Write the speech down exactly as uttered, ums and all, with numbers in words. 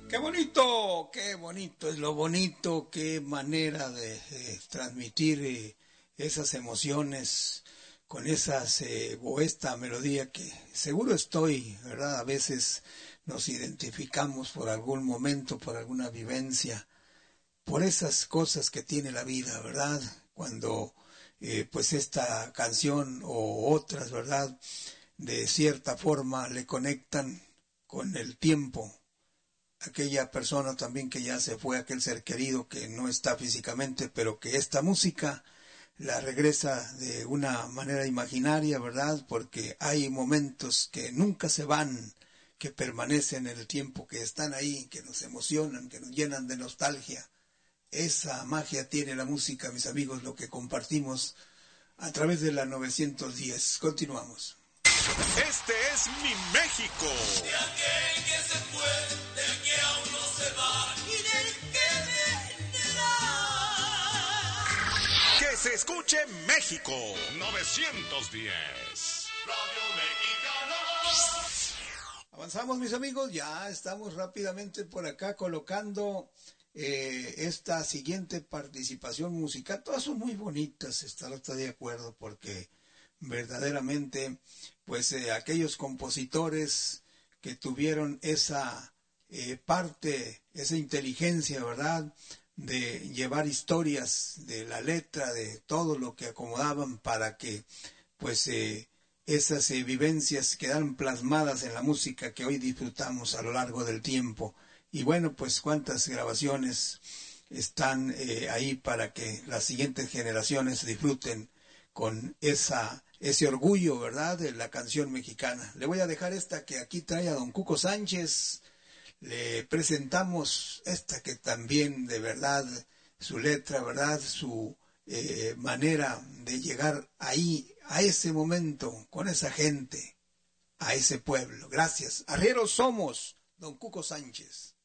Qué bonito, qué bonito, es lo bonito, qué manera de eh, transmitir eh, esas emociones con esas eh, o esta melodía que seguro estoy, ¿verdad? A veces nos identificamos por algún momento, por alguna vivencia, por esas cosas que tiene la vida, ¿verdad? Cuando eh, pues esta canción o otras, ¿verdad? De cierta forma le conectan con el tiempo. Aquella persona también que ya se fue, aquel ser querido que no está físicamente, pero que esta música la regresa de una manera imaginaria, ¿verdad? Porque hay momentos que nunca se van, que permanecen en el tiempo, que están ahí, que nos emocionan, que nos llenan de nostalgia. Esa magia tiene la música, mis amigos, lo que compartimos a través de la novecientos diez. Continuamos. Este es mi México. De aquel que se fue, del que aún no se va y del que vendrá. Que se escuche México. novecientos diez. Radio Mexicana. Avanzamos, mis amigos, ya estamos rápidamente por acá colocando eh, esta siguiente participación musical. Todas son muy bonitas, estará usted de acuerdo, porque verdaderamente, pues eh, aquellos compositores que tuvieron esa eh, parte, esa inteligencia, ¿verdad?, de llevar historias de la letra, de todo lo que acomodaban para que, pues, eh, esas eh, vivencias quedaran plasmadas en la música que hoy disfrutamos a lo largo del tiempo. Y bueno, pues cuántas grabaciones están eh, ahí para que las siguientes generaciones disfruten con esa ese orgullo, ¿verdad?, de la canción mexicana. Le voy a dejar esta que aquí trae a don Cuco Sánchez. Le presentamos esta que también, de verdad, su letra, ¿verdad?, su eh, manera de llegar ahí, a ese momento, con esa gente, a ese pueblo. Gracias. Arrieros somos, don Cuco Sánchez.